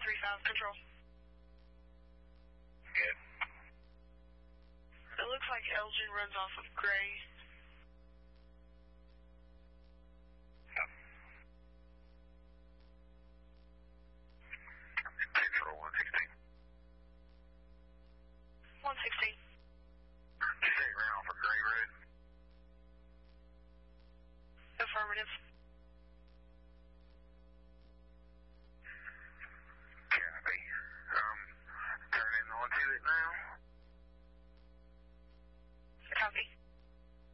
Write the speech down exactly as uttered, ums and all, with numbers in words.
three five, control. Good. It looks like Elgin runs off of Gray. Yep. Control one sixteen. one sixteen.